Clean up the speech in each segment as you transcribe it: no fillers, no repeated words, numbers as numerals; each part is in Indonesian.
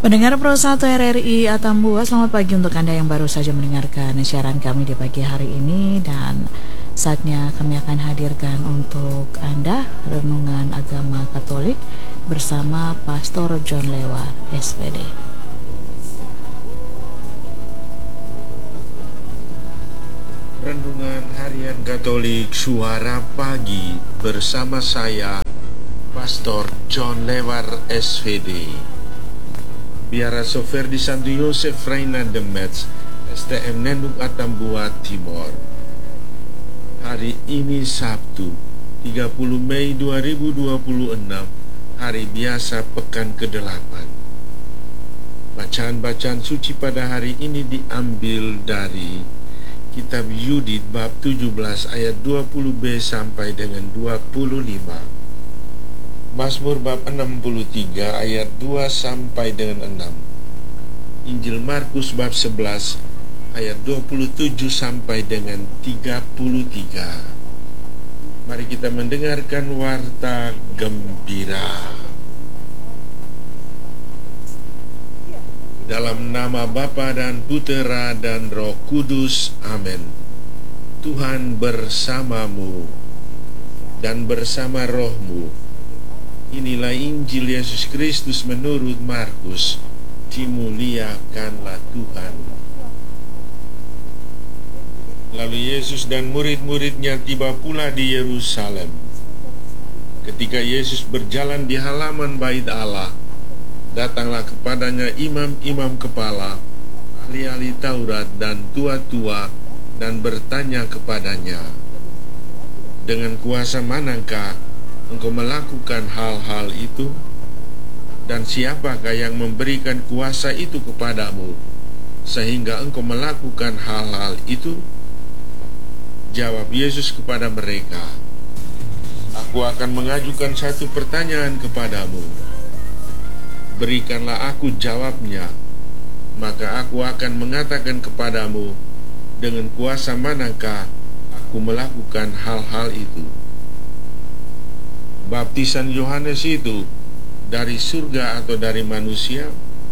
Pendengar Pro 1 RRI Atambua, selamat pagi untuk Anda yang baru saja mendengarkan siaran kami di pagi hari ini. Dan saatnya kami akan hadirkan untuk Anda Renungan Agama Katolik bersama Pastor John Lewar, SPD. Renungan Harian Katolik Suara Pagi bersama saya, Pastor John Lewar, SPD. Biara Sofer di Santo Yosef Reina de Metz, STM Nenduk Atambua Timor. Hari ini Sabtu, 30 Mei 2026, hari biasa pekan ke-8. Bacaan-bacaan suci pada hari ini diambil dari Kitab Yudit bab 17 ayat 20b sampai dengan 25. Mazmur bab 63 ayat 2 sampai dengan 6. Injil Markus bab 11 ayat 27 sampai dengan 33. Mari kita mendengarkan warta gembira. Dalam nama Bapa dan Putera dan Roh Kudus, amin. Tuhan bersamamu dan bersama rohmu. Inilah Injil Yesus Kristus menurut Markus. Dimuliakanlah Tuhan. Lalu Yesus dan murid-muridnya tiba pula di Yerusalem. Ketika Yesus berjalan di halaman bait Allah, datanglah kepadanya imam-imam kepala, ahli-ahli Taurat dan tua-tua, dan bertanya kepadanya, "Dengan kuasa manakah Engkau melakukan hal-hal itu? Dan siapakah yang memberikan kuasa itu kepadamu, sehingga engkau melakukan hal-hal itu?" Jawab Yesus kepada mereka, "Aku akan mengajukan satu pertanyaan kepadamu. Berikanlah aku jawabnya, maka aku akan mengatakan kepadamu dengan kuasa manakah aku melakukan hal-hal itu. Baptisan Yohanes itu dari surga atau dari manusia?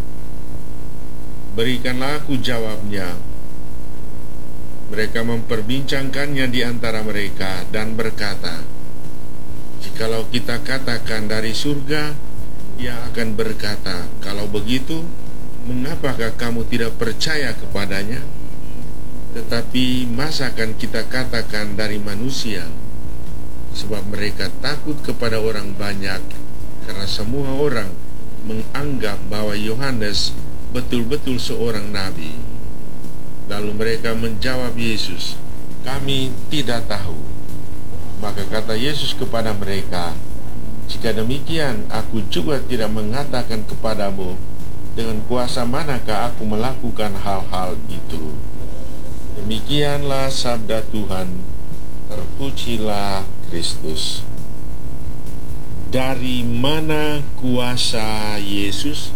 Berikanlah aku jawabnya." Mereka memperbincangkannya di antara mereka dan berkata, "Jikalau kita katakan dari surga," ia akan berkata, "Kalau begitu, mengapakah kamu tidak percaya kepadanya? Tetapi masakan kita katakan dari manusia?" Sebab mereka takut kepada orang banyak, karena semua orang menganggap bahwa Yohanes betul-betul seorang nabi. Lalu mereka menjawab Yesus, "Kami tidak tahu." Maka kata Yesus kepada mereka, "Jika demikian, aku juga tidak mengatakan kepadamu dengan kuasa manakah aku melakukan hal-hal itu." Demikianlah sabda Tuhan. Terpujilah Kristus. Dari mana kuasa Yesus?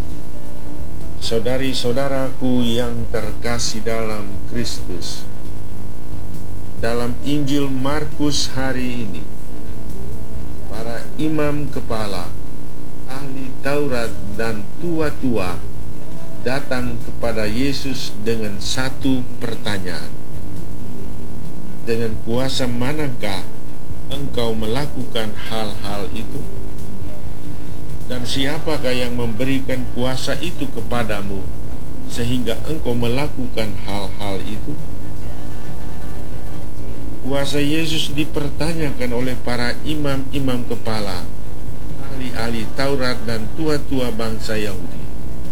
Saudari-saudaraku yang terkasih dalam Kristus, dalam Injil Markus hari ini, para imam kepala, ahli Taurat dan tua-tua datang kepada Yesus dengan satu pertanyaan. "Dengan kuasa manakah engkau melakukan hal-hal itu? Dan siapakah yang memberikan kuasa itu kepadamu, sehingga engkau melakukan hal-hal itu?" Kuasa Yesus dipertanyakan oleh para imam-imam kepala, ahli-ahli Taurat dan tua-tua bangsa Yahudi.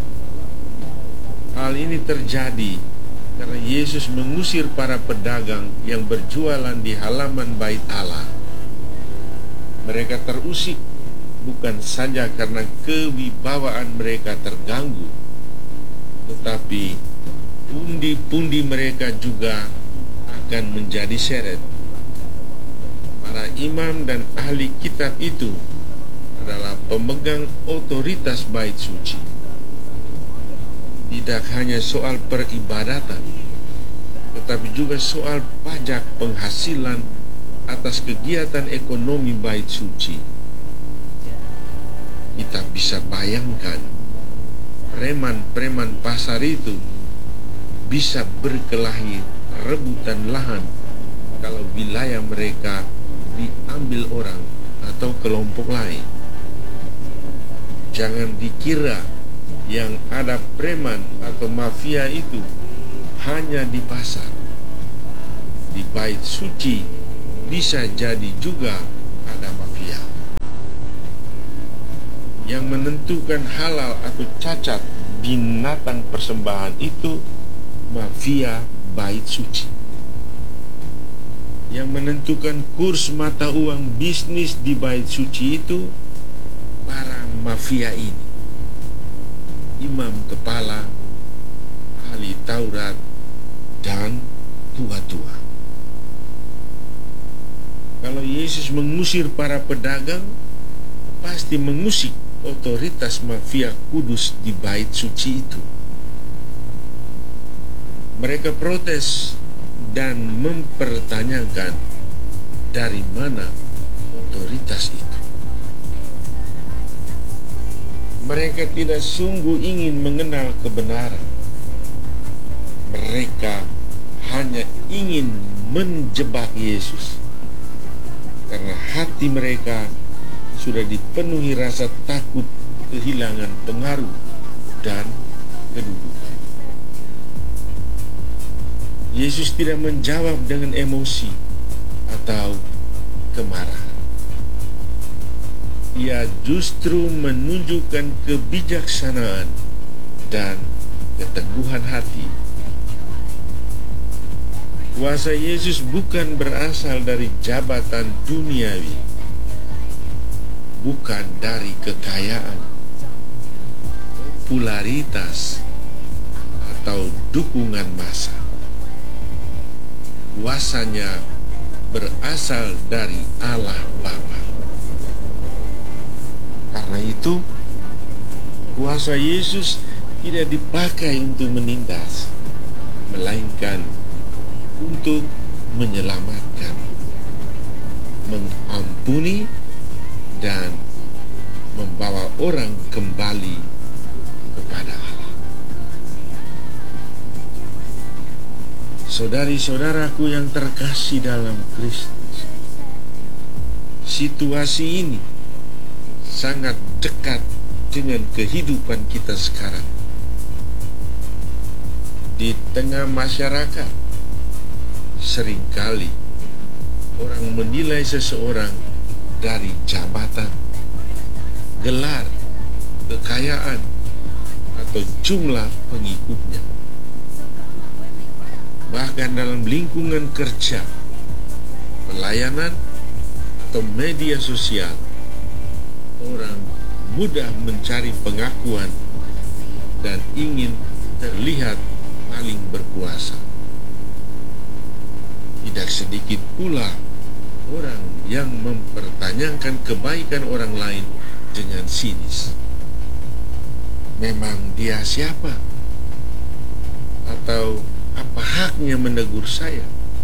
Hal ini terjadi karena Yesus mengusir para pedagang yang berjualan di halaman bait Allah. Mereka terusik bukan saja karena kewibawaan mereka terganggu, tetapi pundi-pundi mereka juga akan menjadi seret. Para imam dan ahli kitab itu adalah pemegang otoritas bait suci. Tidak hanya soal peribadatan, tetapi juga soal pajak penghasilan atas kegiatan ekonomi bait suci. Kita bisa bayangkan preman-preman pasar itu bisa berkelahi rebutan lahan kalau wilayah mereka diambil orang atau kelompok lain. Jangan dikira yang ada preman atau mafia itu hanya di pasar. Di bait suci bisa jadi juga ada mafia. Yang menentukan halal atau cacat binatang persembahan itu mafia bait suci. Yang menentukan kurs mata uang bisnis di bait suci itu para mafia ini. Imam kepala, ahli Taurat, dan tua-tua. Kalau Yesus mengusir para pedagang, pasti mengusik otoritas mafia kudus di bait suci itu. Mereka protes dan mempertanyakan dari mana otoritas itu. Mereka tidak sungguh ingin mengenal kebenaran. Mereka hanya ingin menjebak Yesus karena hati mereka sudah dipenuhi rasa takut kehilangan pengaruh dan kedudukan. Yesus tidak menjawab dengan emosi atau kemarahan. Ia justru menunjukkan kebijaksanaan dan keteguhan hati. Kuasa Yesus bukan berasal dari jabatan duniawi, bukan dari kekayaan, popularitas, atau dukungan massa. Kuasanya berasal dari Allah Bapa. Karena itu, kuasa Yesus tidak dipakai untuk menindas, melainkan untuk menyelamatkan, mengampuni, dan membawa orang kembali kepada Allah. Saudari-saudaraku yang terkasih dalam Kristus, situasi ini sangat dekat dengan kehidupan kita sekarang. Di tengah masyarakat, seringkali orang menilai seseorang dari jabatan, gelar, kekayaan, atau jumlah pengikutnya. Bahkan dalam lingkungan kerja, pelayanan, atau media sosial, orang mudah mencari pengakuan dan ingin terlihat paling berkuasa. Tidak sedikit pula orang yang mempertanyakan kebaikan orang lain dengan sinis. Memang dia siapa? Atau apa haknya menegur saya?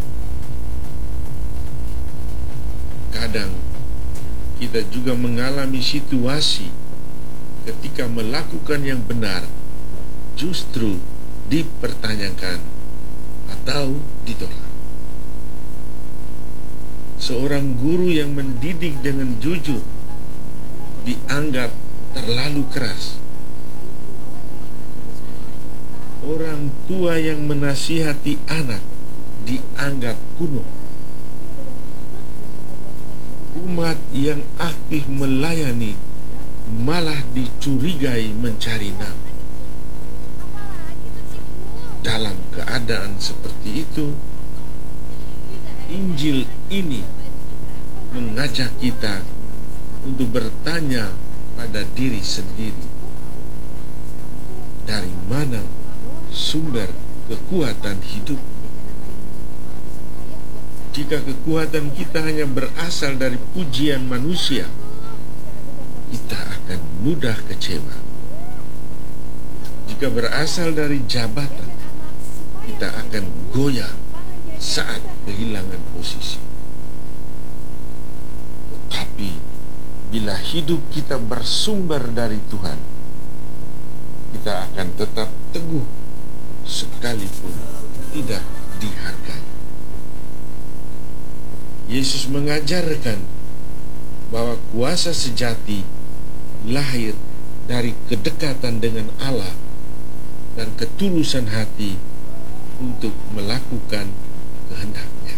Kadang kita juga mengalami situasi ketika melakukan yang benar justru dipertanyakan atau ditolak. Seorang guru yang mendidik dengan jujur dianggap terlalu keras. Orang tua yang menasihati anak dianggap kuno. Umat yang aktif melayani malah dicurigai mencari nama. Dalam keadaan seperti itu, Injil ini mengajak kita untuk bertanya pada diri sendiri, dari mana sumber kekuatan hidup? Jika kekuatan kita hanya berasal dari pujian manusia, kita akan mudah kecewa. Jika berasal dari jabatan, kita akan goyah saat kehilangan posisi. Tetapi bila hidup kita bersumber dari Tuhan, kita akan tetap teguh sekalipun tidak dihargai. Yesus mengajarkan bahwa kuasa sejati lahir dari kedekatan dengan Allah dan ketulusan hati untuk melakukan kehendak-Nya.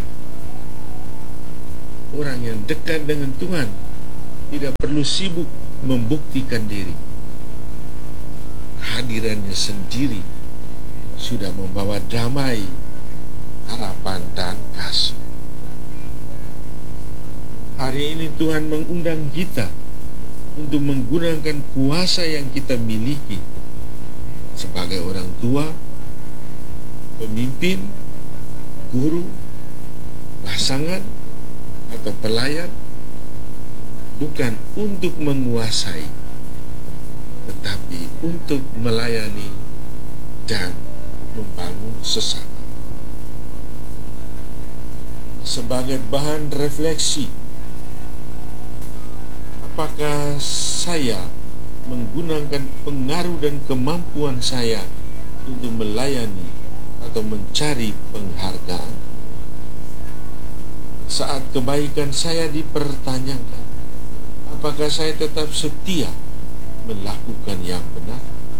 Orang yang dekat dengan Tuhan tidak perlu sibuk membuktikan diri. Hadirannya sendiri sudah membawa damai, harapan, dan kasih. Hari ini Tuhan mengundang kita untuk menggunakan kuasa yang kita miliki sebagai orang tua, pemimpin, guru, pasangan, atau pelayan, bukan untuk menguasai, tetapi untuk melayani dan membangun sesama. Sebagai bahan refleksi, apakah saya menggunakan pengaruh dan kemampuan saya untuk melayani atau mencari penghargaan? Saat kebaikan saya dipertanyakan, apakah saya tetap setia melakukan yang benar?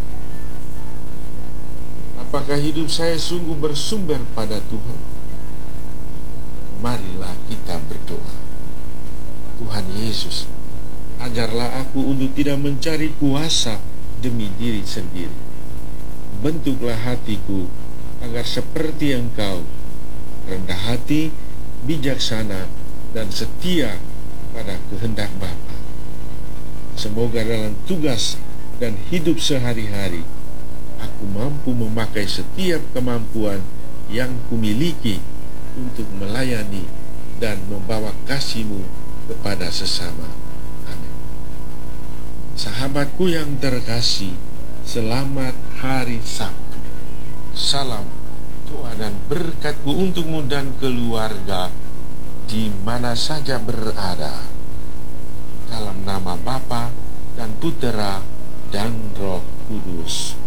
Apakah hidup saya sungguh bersumber pada Tuhan? Marilah kita berdoa. Tuhan Yesus, ajarlah aku untuk tidak mencari kuasa demi diri sendiri. Bentuklah hatiku agar seperti Engkau, rendah hati, bijaksana, dan setia pada kehendak Bapa. Semoga dalam tugas dan hidup sehari-hari aku mampu memakai setiap kemampuan yang kumiliki untuk melayani dan membawa kasih-Mu kepada sesama. Amin. Sahabatku yang terkasih, selamat hari Sabtu. Salam doa dan berkat-Ku untukmu dan keluarga di mana saja berada. Dalam nama Bapa dan Putera dan Roh Kudus.